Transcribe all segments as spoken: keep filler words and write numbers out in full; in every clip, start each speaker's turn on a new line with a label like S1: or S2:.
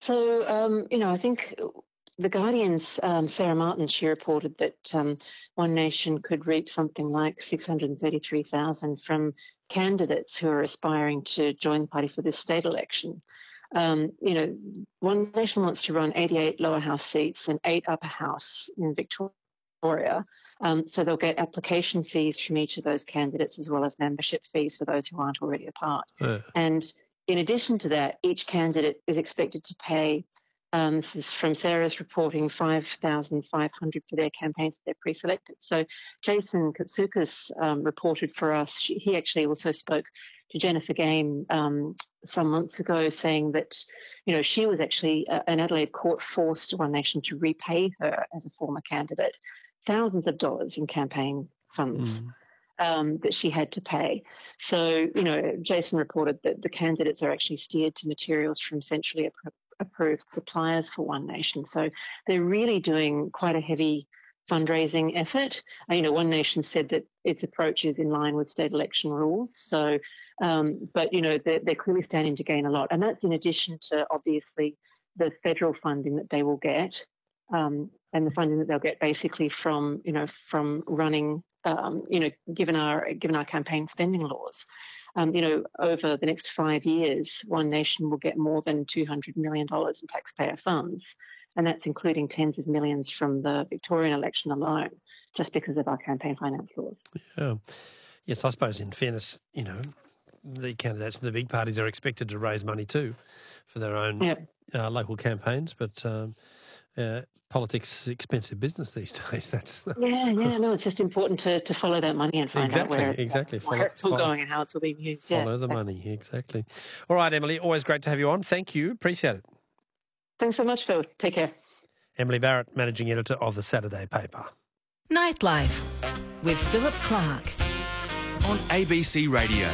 S1: So, um, you know, I think the Guardian's um, Sarah Martin, she reported that um, One Nation could reap something like six hundred thirty-three thousand from candidates who are aspiring to join the party for this state election. Um, you know, One Nation wants to run eighty-eight lower house seats and eight upper house in Victoria. Um, so they'll get application fees from each of those candidates as well as membership fees for those who aren't already a part.
S2: Yeah.
S1: And in addition to that, each candidate is expected to pay, um, this is from Sarah's reporting, five thousand five hundred dollars for their campaigns if they're pre-selected. So Jason Katsoukas um, reported for us, she, he actually also spoke to Jennifer Game um, some months ago saying that, you know, she was actually, uh, an Adelaide court forced One Nation to repay her as a former candidate thousands of dollars in campaign funds.
S2: Mm.
S1: Um, that she had to pay. So, you know, Jason reported that the candidates are actually steered to materials from centrally ap- approved suppliers for One Nation. So they're really doing quite a heavy fundraising effort. Uh, you know, One Nation said that its approach is in line with state election rules. So, um, but, you know, they're, they're clearly standing to gain a lot. And that's in addition to, obviously, the federal funding that they will get um, and the funding that they'll get basically from, you know, from running Um, you know, given our given our campaign spending laws, um, you know, over the next five years, One Nation will get more than two hundred million dollars in taxpayer funds, and that's including tens of millions from the Victorian election alone, just because of our campaign finance laws.
S2: Yeah. Yes, I suppose in fairness, you know, the candidates in the big parties are expected to raise money too for their own
S1: Yep.
S2: uh, local campaigns, but um, uh, politics is expensive business these days. That's
S1: Yeah, yeah, no, it's just important to, to follow that money and find
S2: exactly,
S1: out where it's,
S2: exactly.
S1: where
S2: Follow,
S1: it's all
S2: follow,
S1: going and how it's all being used.
S2: follow
S1: yeah,
S2: the
S1: exactly.
S2: money, exactly. All right, Emily, always great to have you on. Thank you. Appreciate it.
S1: Thanks so much, Phil. Take care.
S2: Emily Barrett, Managing Editor of the Saturday Paper.
S3: Nightlife with Philip Clark.
S4: On A B C Radio.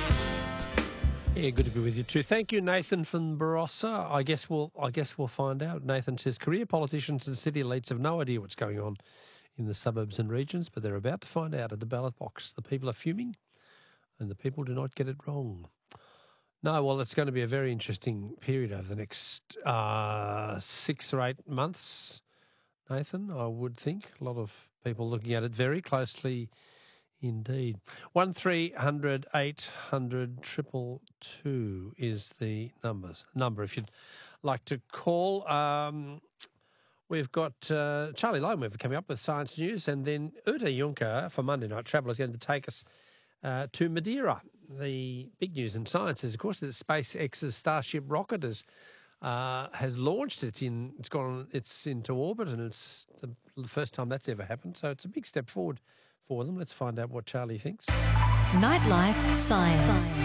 S2: Yeah, good to be with you too. Thank you, Nathan from Barossa. I guess we'll I guess we'll find out. Nathan says career politicians and city elites have no idea what's going on in the suburbs and regions, but they're about to find out at the ballot box. The people are fuming and the people do not get it wrong. No, well, it's going to be a very interesting period over the next uh, six or eight months, Nathan, I would think. A lot of people looking at it very closely indeed. One three hundred eight hundred triple two is the numbers number if you'd like to call. Um, we've got uh, Charlie Loneweaver coming up with Science News, and then Uta Juncker for Monday Night Travel is going to take us uh, to Madeira. The big news in science is, of course, that SpaceX's Starship rocket is, uh, has launched. It's in. It's gone. It's into orbit, and it's the, the first time that's ever happened. So it's a big step forward for them. Let's find out what Charlie thinks.
S3: Nightlife Science.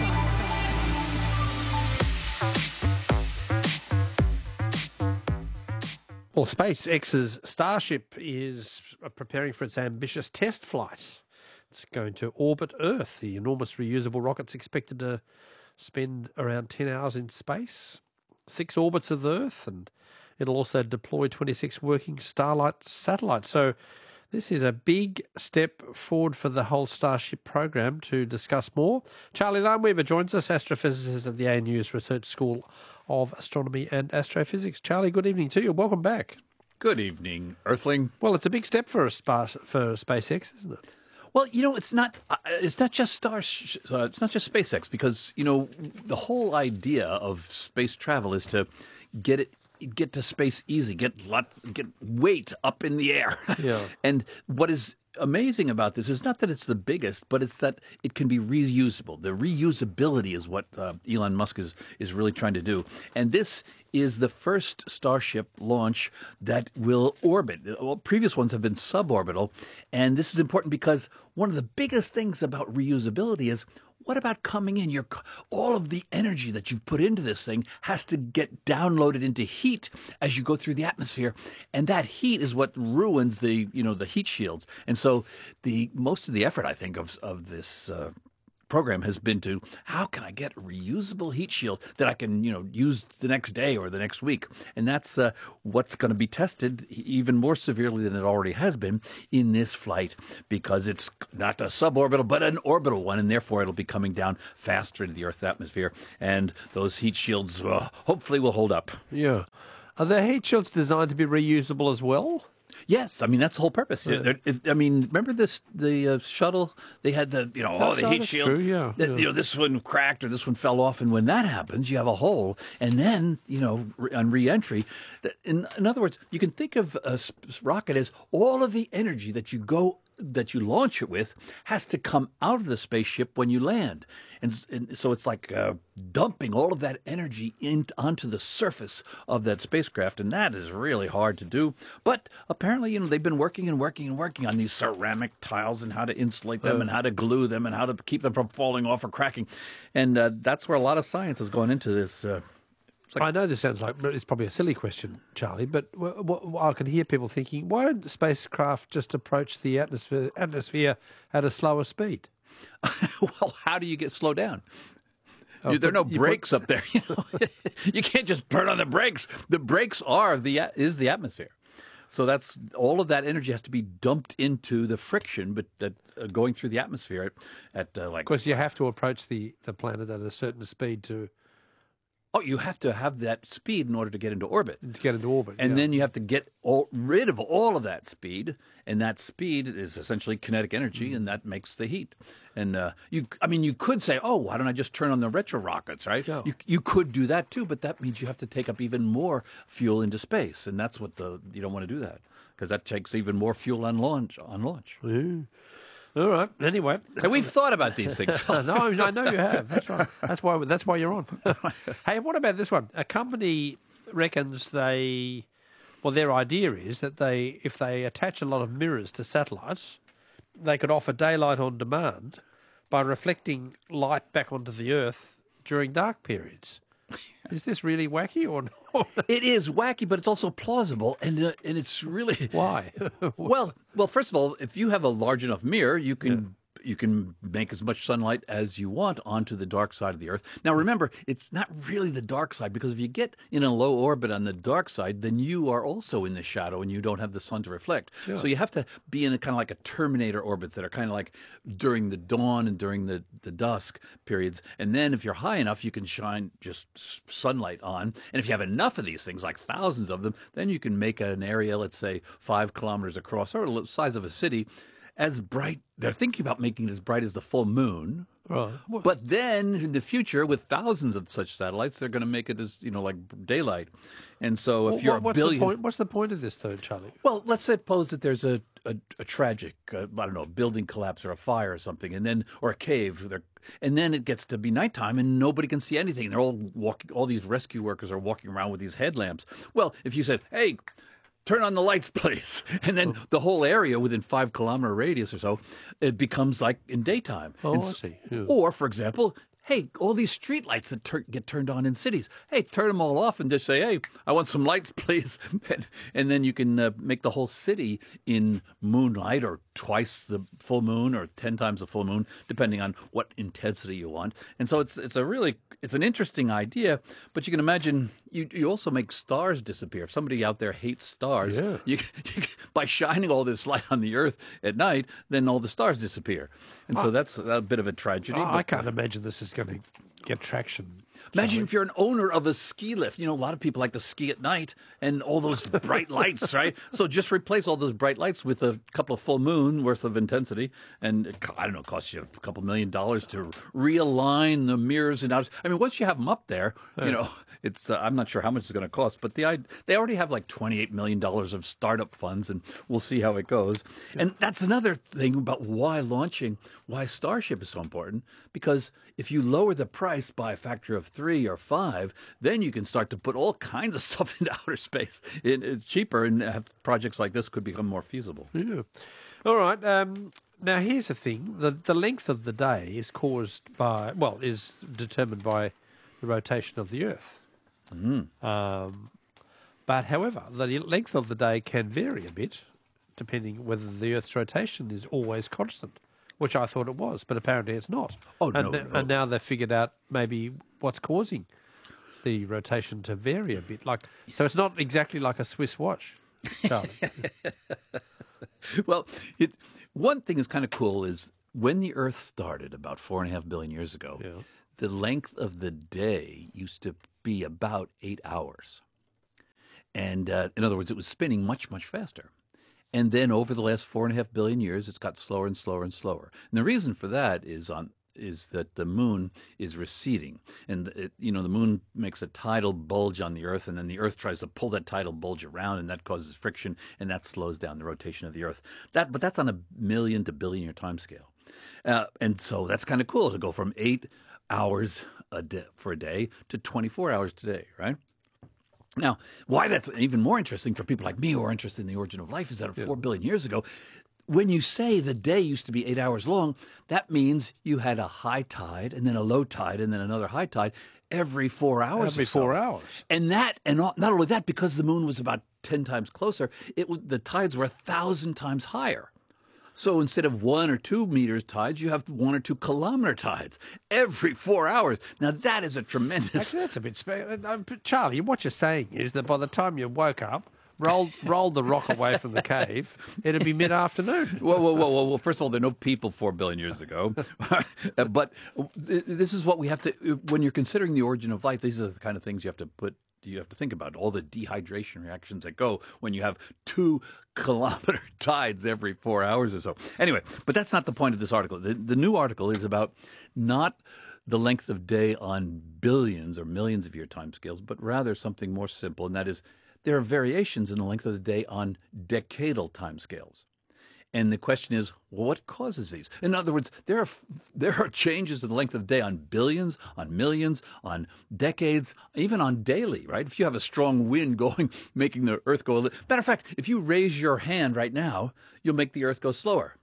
S2: Well, SpaceX's Starship is preparing for its ambitious test flight. It's going to orbit Earth. The enormous reusable rocket's expected to spend around ten hours in space, six orbits of the Earth, and it'll also deploy twenty-six working Starlight satellites. So this is a big step forward for the whole Starship program. To discuss more, Charlie Loneweaver joins us, astrophysicist at the A N U's Research School of Astronomy and Astrophysics. Charlie, good evening to you. Welcome back.
S5: Good evening, Earthling.
S2: Well, it's a big step for a spa- for SpaceX, isn't it?
S5: Well, you know, it's not uh, it's not just Star, uh, it's not just SpaceX, because you know the whole idea of space travel is to get it. Get to space easy, get lot, get weight up in the air.
S2: Yeah.
S5: And what is amazing about this is not that it's the biggest, but it's that it can be reusable. The reusability is what uh, Elon Musk is, is really trying to do. And this is the first Starship launch that will orbit. Well, previous ones have been suborbital. And this is important because one of the biggest things about reusability is, what about coming in? Your all of the energy that you've put into this thing has to get downloaded into heat as you go through the atmosphere, and that heat is what ruins the you know the heat shields. And so the most of the effort, I think, of of this uh, program has been to how can I get a reusable heat shield that I can, you know, use the next day or the next week, and that's uh, what's going to be tested even more severely than it already has been in this flight, because it's not a suborbital but an orbital one, and therefore it'll be coming down faster into the Earth's atmosphere, and those heat shields uh, hopefully will hold up.
S2: Yeah. Are the heat shields designed to be reusable as well?
S5: Yes, I mean that's the whole purpose.
S2: Yeah.
S5: If, I mean, remember this the uh, shuttle? They had the you know oh
S2: That's
S5: the
S2: right,
S5: heat
S2: that's
S5: shield.
S2: true, yeah,
S5: that,
S2: yeah.
S5: You know this one cracked or this one fell off, and when that happens, you have a hole, and then you know re- on re-entry. In, in other words, you can think of a s- rocket as all of the energy that you go that you launch it with has to come out of the spaceship when you land. And, and so it's like uh, dumping all of that energy in, onto the surface of that spacecraft, and that is really hard to do. But apparently, you know, they've been working and working and working on these ceramic tiles and how to insulate them uh, and how to glue them and how to keep them from falling off or cracking. And uh, that's where a lot of science has gone into this. Uh,
S2: Like, I know this sounds like it's probably a silly question, Charlie, but w- w- I can hear people thinking, why don't the spacecraft just approach the atmosphere, atmosphere at a slower speed?
S5: Well, how do you get slowed down?
S2: Oh,
S5: you, there are no
S2: you
S5: brakes
S2: put...
S5: up there. You know? You can't just turn on the brakes. The brakes are the is the atmosphere. So that's all of that energy has to be dumped into the friction, but that uh, going through the atmosphere at, at uh, like.
S2: Of course, you have to approach the, the planet at a certain speed to.
S5: Oh, you have to have that speed in order to get into orbit.
S2: To get into orbit,
S5: and
S2: yeah.
S5: then you have to get all, rid of all of that speed, and that speed is essentially kinetic energy, mm. and that makes the heat. And uh, you, I mean, you could say, "Oh, why don't I just turn on the retro rockets?" Right?
S2: Yeah.
S5: You you could do that too, but that means you have to take up even more fuel into space, and that's what the you don't want to do that because that takes even more fuel on launch on launch.
S2: Mm. All right. Anyway,
S5: and we've thought about these things.
S2: no, I know you have. That's right. That's why. That's why you're on. Hey, what about this one? A company reckons they, well, their idea is that they, if they attach a lot of mirrors to satellites, they could offer daylight on demand by reflecting light back onto the Earth during dark periods. Is this really wacky or not?
S5: It is wacky, but it's also plausible, and uh, and it's really
S2: why.
S5: well, well, first of all, if you have a large enough mirror, you can. Yeah. You can make as much sunlight as you want onto the dark side of the Earth. Now, remember, it's not really the dark side, because if you get in a low orbit on the dark side, then you are also in the shadow and you don't have the sun to reflect. Yeah. So you have to be in a kind of like a Terminator orbits that are kind of like during the dawn and during the, the dusk periods. And then if you're high enough, you can shine just sunlight on. And if you have enough of these things, like thousands of them, then you can make an area, let's say, five kilometers across, or the size of a city, as bright. They're thinking about making it as bright as the full moon.
S2: Right.
S5: But then in the future, with thousands of such satellites, they're going to make it as, you know, like daylight. And so if
S2: well,
S5: you're
S2: what's
S5: a billion...
S2: The point, what's the point of this, though, Charlie?
S5: Well, let's suppose that there's a, a, a tragic, uh, I don't know, building collapse or a fire or something, and then or a cave. And then it gets to be nighttime and nobody can see anything. They're all walking, all these rescue workers are walking around with these headlamps. Well, if you said, hey... turn on the lights, please. And then the whole area within five kilometer radius or so, it becomes like in daytime.
S2: Oh,
S5: and
S2: I see. Yeah.
S5: Or, for example, hey, all these street lights that tur- get turned on in cities, hey, turn them all off and just say, hey, I want some lights, please. and, and then you can uh, make the whole city in moonlight, or twice the full moon, or ten times the full moon, depending on what intensity you want. And so it's it's a really, it's an interesting idea, but you can imagine you, you also make stars disappear. If somebody out there hates stars,
S2: yeah.
S5: you, you, by shining all this light on the Earth at night, then all the stars disappear. And so that's a bit of a tragedy.
S2: Oh,
S5: but,
S2: I can't imagine this is going to get traction.
S5: Imagine if you're an owner of a ski lift. You know, a lot of people like to ski at night, and all those bright lights, right? So just replace all those bright lights with a couple of full moon worth of intensity, and it, I don't know, it costs you a couple million dollars to realign the mirrors and out. I mean, once you have them up there, you know, it's uh, I'm not sure how much it's going to cost, but the they already have like twenty-eight million dollars of startup funds, and we'll see how it goes. And that's another thing about why launching, why Starship is so important, because if you lower the price by a factor of three or five, then you can start to put all kinds of stuff into outer space. It, it's cheaper, and have projects like this could become more feasible.
S2: Yeah. All right. Um, now, here's the thing. The, the length of the day is caused by, well, is determined by the rotation of the Earth.
S5: Mm.
S2: Um, but, however, the length of the day can vary a bit, depending whether the Earth's rotation is always constant. which I thought it was, but apparently it's not.
S5: Oh,
S2: and,
S5: no,
S2: n-
S5: no.
S2: And now they've figured out maybe what's causing the rotation to vary a bit. Like, so it's not exactly like a Swiss watch, Charlie.
S5: Well, it, one thing is kind of cool is when the Earth started about four and a half billion years ago,
S2: Yeah.
S5: the length of the day used to be about eight hours. And uh, in other words, it was spinning much, much faster. And then over the last four and a half billion years, it's got slower and slower and slower. And the reason for that is on is that the moon is receding, and it, you know the moon makes a tidal bulge on the Earth, and then the Earth tries to pull that tidal bulge around, and that causes friction, and that slows down the rotation of the Earth. That, but that's on a million to billion year time scale, uh, and so that's kind of cool to go from eight hours a day, for a day to twenty-four hours today, right? Now, why that's even more interesting for people like me who are interested in the origin of life is that four billion years ago, when you say the day used to be eight hours long, that means you had a high tide and then a low tide and then another high tide every four hours.
S2: Every
S5: or so.
S2: four hours.
S5: And that, and not only that, because the moon was about ten times closer, it was, the tides were a thousand times higher. So instead of one or two meters tides, you have one or two kilometer tides every four hours. Now that is a tremendous.
S2: Actually, that's a bit... Spe- uh, Charlie, what you're saying is that by the time you woke up, rolled rolled the rock away from the cave, it'd be mid-afternoon.
S5: Whoa, whoa, whoa, whoa, whoa! First of all, there are no people four billion years ago, but th- this is what we have to. When you're considering the origin of life, these are the kind of things you have to put. You have to think about all the dehydration reactions that go when you have two kilometer tides every four hours or so. Anyway, but that's not the point of this article. The, the new article is about not the length of day on billions or millions of year timescales, but rather something more simple, and that is there are variations in the length of the day on decadal timescales. And the question is, well, what causes these? In other words, there are there are changes in the length of the day on billions, on millions, on decades, even on daily, right? If you have a strong wind going, making the Earth go... Matter of fact, if you raise your hand right now, you'll make the Earth go slower.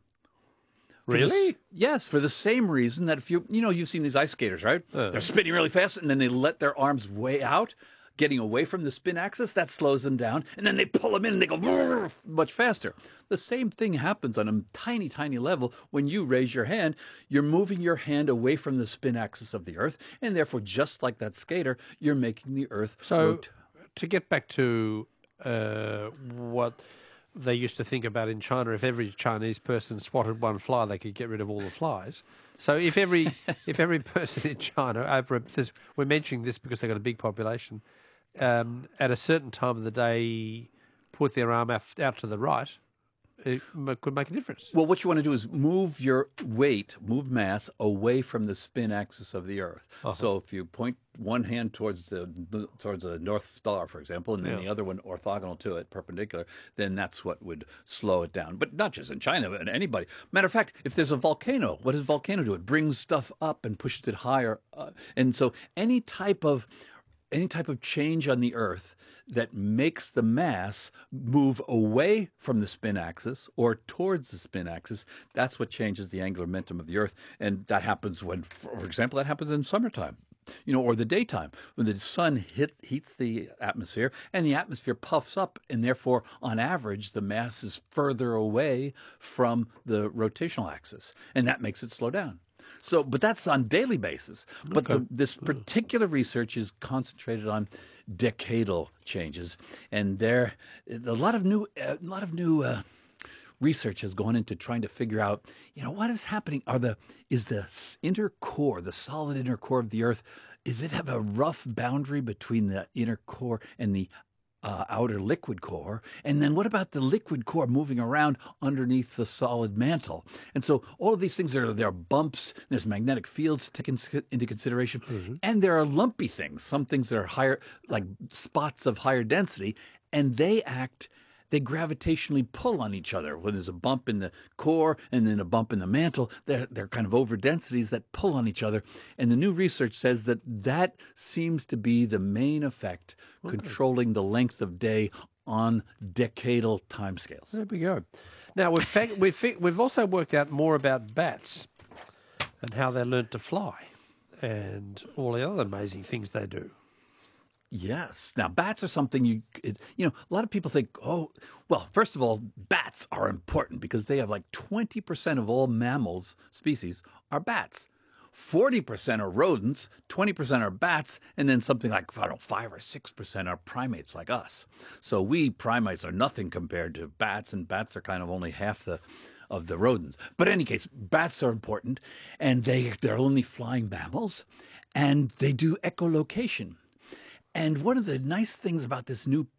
S5: For
S2: Really?
S5: the s- yes, for the same reason that if you, you know, you've seen these ice skaters, right?
S2: Uh.
S5: They're spinning really fast, and then they let their arms way out, getting away from the spin axis. That slows them down, and then they pull them in, and they go much faster. The same thing happens on a tiny, tiny level when you raise your hand. You're moving your hand away from the spin axis of the Earth, and therefore, just like that skater, you're making the Earth
S2: So,
S5: rot-
S2: to get back to uh, what they used to think about in China, if every Chinese person swatted one fly, they could get rid of all the flies. So if every if every person in China, over this, we're mentioning this because they've got a big population, um, at a certain time of the day, put their arm out, out to the right, it m- could make a difference.
S5: Well, what you want to do is move your weight, move mass away from the spin axis of the Earth.
S2: Uh-huh.
S5: So if you point one hand towards the towards the North Star, for example, and then
S2: Yeah.
S5: the other one orthogonal to it, perpendicular, then that's what would slow it down. But not just in China, but in anybody. Matter of fact, if there's a volcano, what does a volcano do? It brings stuff up and pushes it higher. Uh, and so any type of any type of change on the Earth that makes the mass move away from the spin axis or towards the spin axis, that's what changes the angular momentum of the Earth. And that happens when, for example, that happens in summertime, you know, or the daytime, when the sun hit, heats the atmosphere and the atmosphere puffs up, and therefore, on average, the mass is further away from the rotational axis, and that makes it slow down. So, but that's on daily basis. But the, this particular research is concentrated on decadal changes, and there a lot of new, a lot of new uh, research has gone into trying to figure out, you know, what is happening. Are the is the s- inner core, the solid inner core of the Earth, is it have a rough boundary between the inner core and the Uh, outer liquid core? And then what about the liquid core moving around underneath the solid mantle? And so all of these things, are there are bumps, there's magnetic fields to take in- into consideration, and there are lumpy things, some things that are higher, like spots of higher density, and they act, they gravitationally pull on each other. When there's a bump in the core and then a bump in the mantle, they're, they're kind of over densities that pull on each other. And the new research says that that seems to be the main effect controlling the length of day on decadal timescales.
S2: There we go. Now, we've, fa- we've, fi- we've also worked out more about bats and how they learnt to fly and all the other amazing things they do.
S5: Yes. Now, bats are something you, it, you know, a lot of people think, oh, well, first of all, bats are important because they have like twenty percent of all mammals species are bats. forty percent are rodents, twenty percent are bats, and then something like, I don't know, five or six percent are primates like us. So we primates are nothing compared to bats, and bats are kind of only half the of the rodents. But in any case, bats are important, and they, they're only flying mammals, and they do echolocation. And one of the nice things about this new